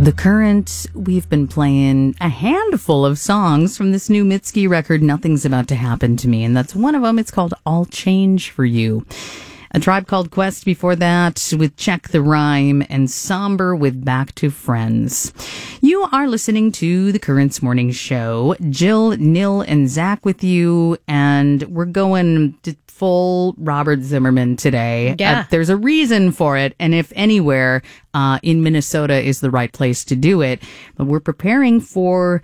The Current, we've been playing a handful of songs from this new Mitski record, Nothing's About to Happen to Me, and that's one of them. It's called I'll Change for You. A Tribe Called Quest before that with Check the Rhyme, and Somber with Back to Friends. You are listening to The Current's Morning Show. Jill, Nil, and Zach with you, and we're going to full Robert Zimmerman today. Yeah. There's a reason for it, and if anywhere in Minnesota is the right place to do it. But we're preparing for,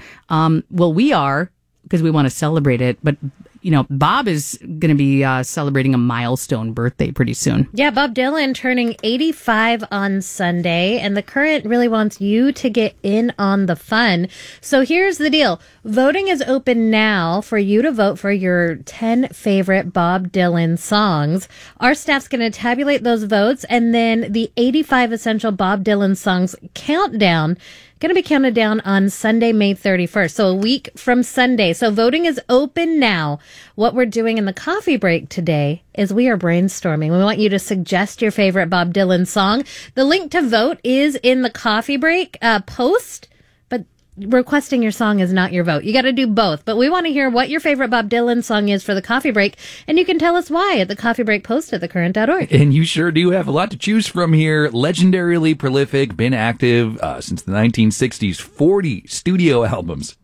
we are, because we want to celebrate it, but you know, Bob is going to be celebrating a milestone birthday pretty soon. Yeah, Bob Dylan turning 85 on Sunday, and The Current really wants you to get in on the fun. So here's the deal. Voting is open now for you to vote for your 10 favorite Bob Dylan songs. Our staff's going to tabulate those votes, and then the 85 essential Bob Dylan songs countdown going to be counted down on Sunday, May 31st. So a week from Sunday. So voting is open now. What we're doing in the coffee break today is we are brainstorming. We want you to suggest your favorite Bob Dylan song. The link to vote is in the coffee break post, but requesting your song is not your vote. You got to do both, but we want to hear what your favorite Bob Dylan song is for the coffee break, and you can tell us why at the coffee break post at thecurrent.org. And you sure do have a lot to choose from here. Legendarily prolific, been active since the 1960s, 40 studio albums,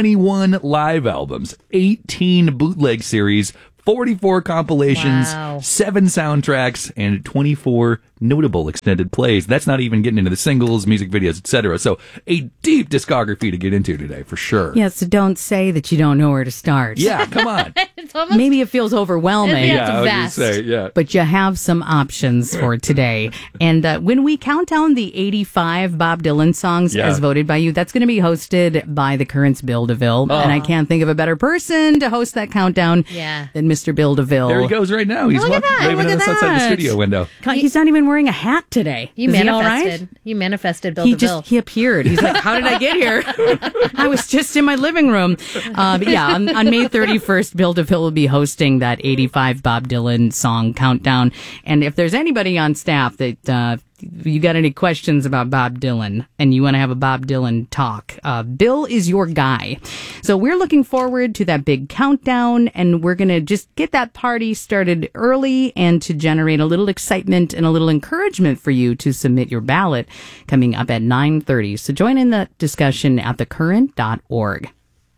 21 live albums, 18 bootleg series, 44 compilations, Wow. 7 soundtracks, and 24 notable extended plays. That's not even getting into the singles, music videos, etc. So a deep discography to get into today, for sure. Yeah, so don't say that you don't know where to start. Yeah, come on. It's almost Maybe it feels overwhelming. Yeah, Yeah, it's I was vast. gonna say, yeah. But you have some options for today. And when we count down the 85 Bob Dylan songs Yeah. as voted by you, that's going to be hosted by the Current's Bill DeVille. And I can't think of a better person to host that countdown Yeah. than Mr. Bill DeVille. There he goes right now. He's Look at that. waving Look at at us outside the that. studio window. He's not even wearing a hat today. You Is he all manifested. right? You manifested Bill He DeVille. he appeared. He's like, how did I get here? I was just in my living room. But yeah, on May 31st, Bill DeVille will be hosting that 85 Bob Dylan song countdown. And if there's anybody on staff that you got any questions about Bob Dylan and you want to have a Bob Dylan talk, Bill is your guy. So we're looking forward to that big countdown, and we're going to just get that party started early and to generate a little excitement and a little encouragement for you to submit your ballot coming up at 9:30. So join in the discussion at thecurrent.org.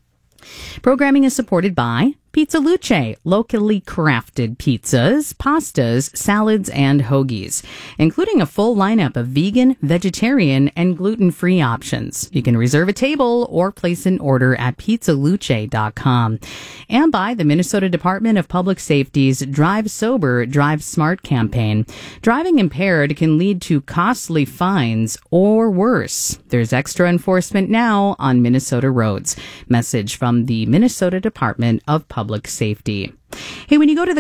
Programming is supported by Pizza Luce, locally crafted pizzas, pastas, salads, and hoagies, including a full lineup of vegan, vegetarian, and gluten-free options. You can reserve a table or place an order at pizzaluce.com. And by the Minnesota Department of Public Safety's Drive Sober, Drive Smart campaign. Driving impaired can lead to costly fines or worse. There's extra enforcement now on Minnesota roads. Message from the Minnesota Department of Public Safety. Hey, when you go to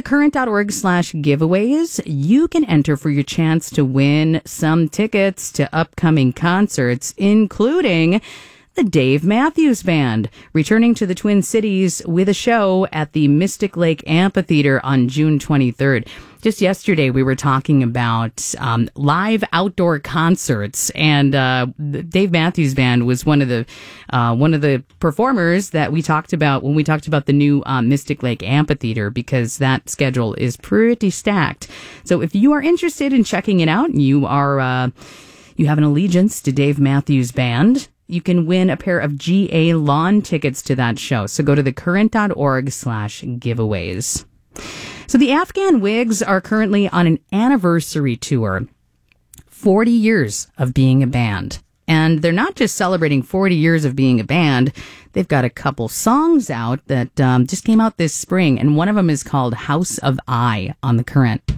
thecurrent.org/giveaways, you can enter for your chance to win some tickets to upcoming concerts, including the Dave Matthews Band, returning to the Twin Cities with a show at the Mystic Lake Amphitheater on June 23rd. Just yesterday, we were talking about live outdoor concerts, and the Dave Matthews Band was one of the performers that we talked about when we talked about the new Mystic Lake Amphitheater, because that schedule is pretty stacked. So if you are interested in checking it out, and you are you have an allegiance to Dave Matthews Band, you can win a pair of GA lawn tickets to that show. So go to thecurrent.org/giveaways. So the Afghan Wigs are currently on an anniversary tour. 40 years of being a band. And they're not just celebrating 40 years of being a band. They've got a couple songs out that just came out this spring. And one of them is called House of I on The Current.